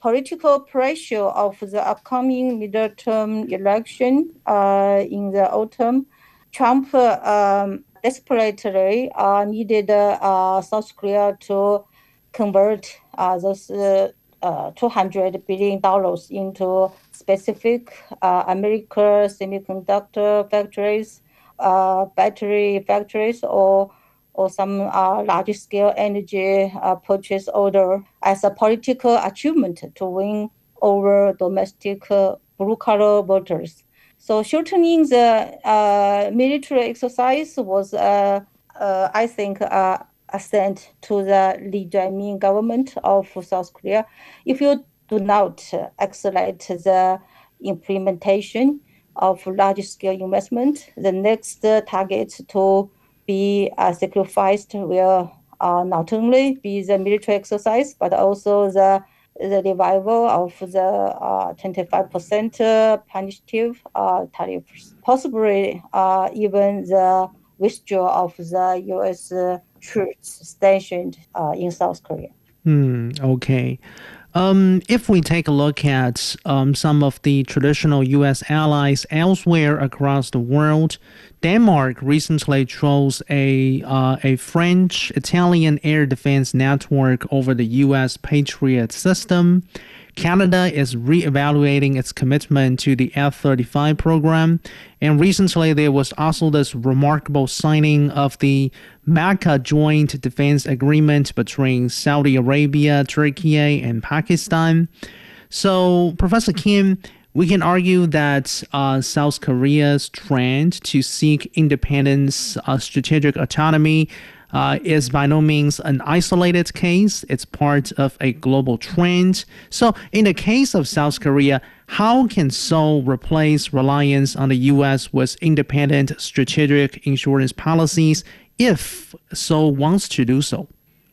political pressure of the upcoming midterm election in the autumn, Trump desperately needed South Korea to convert those $200 billion into specific American semiconductor factories, battery factories, or some large-scale energy purchase order as a political achievement to win over domestic blue-collar voters. So shortening the military exercise was, I think, assent to the Lee Jae-myung government of South Korea. If you do not accelerate the implementation of large-scale investment, the next target to be sacrificed will not only be the military exercise, but also the revival of the 25% punitive tariffs, possibly even the withdrawal of the U.S. troops stationed in South Korea. Okay. If we take a look at some of the traditional U.S. allies elsewhere across the world, Denmark recently chose a French-Italian air defense network over the U.S. Patriot system. Canada is reevaluating its commitment to the F-35 program, and recently there was also this remarkable signing of the Mecca Joint Defense Agreement between Saudi Arabia, Turkey, and Pakistan. So, Professor Kim, we can argue that South Korea's trend to seek independence, strategic autonomy, is by no means an isolated case. It's part of a global trend. So in the case of South Korea, how can Seoul replace reliance on the U.S. with independent strategic insurance policies if Seoul wants to do so?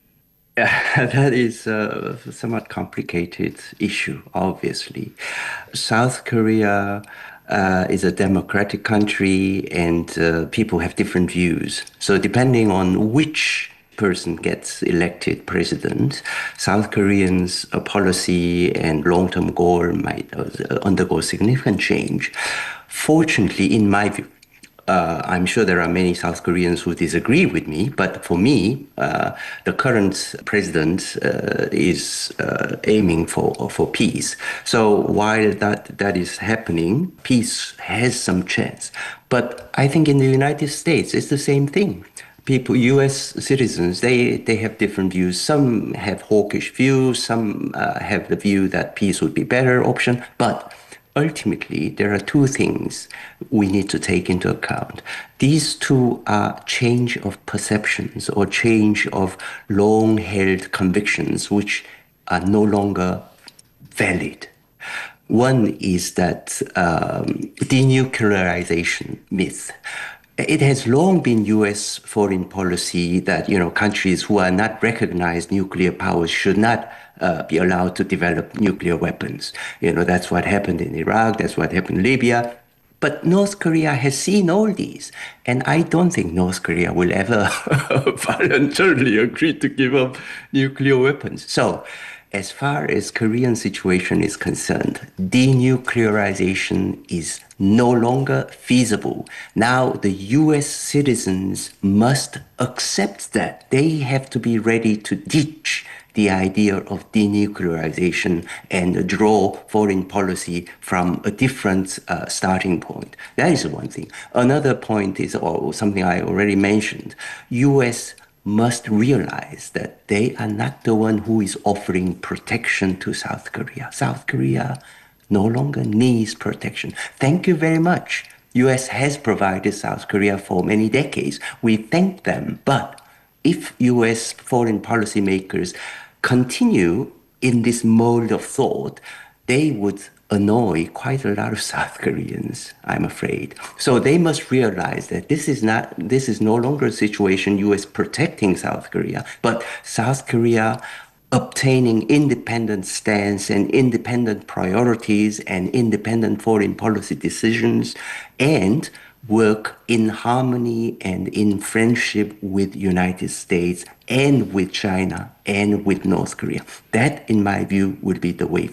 That is a somewhat complicated issue, obviously. South Korea is a democratic country, and people have different views. So depending on which person gets elected president, South Koreans' policy and long-term goal might undergo significant change. Fortunately, in my view, I'm sure there are many South Koreans who disagree with me, but for me, the current president is aiming for peace. So while that is happening, peace has some chance. But I think in the United States, it's the same thing. People, U.S. citizens, they have different views. Some have hawkish views, some have the view that peace would be a better option, but ultimately, there are two things we need to take into account. These two are change of perceptions or change of long-held convictions which are no longer valid. One is that denuclearization myth. It has long been U.S. foreign policy that, countries who are not recognized nuclear powers should not be allowed to develop nuclear weapons. That's what happened in Iraq, that's what happened in Libya. But North Korea has seen all these, and I don't think North Korea will ever voluntarily agree to give up nuclear weapons. So, as far as Korean situation is concerned, denuclearization is no longer feasible. Now, the U.S. citizens must accept that. They have to be ready to ditch the idea of denuclearization and draw foreign policy from a different starting point. That is one thing. Another point is, or something I already mentioned, U.S. must realize that they are not the one who is offering protection to South Korea. South Korea no longer needs protection. Thank you very much. U.S. has provided South Korea for many decades. We thank them. But if U.S. foreign policymakers continue in this mode of thought, they would annoy quite a lot of South Koreans, I'm afraid. So they must realize that this is no longer a situation U.S. protecting South Korea, but South Korea obtaining independent stance and independent priorities and independent foreign policy decisions, and work in harmony and in friendship with United States and with China and with North Korea. That, in my view, would be the way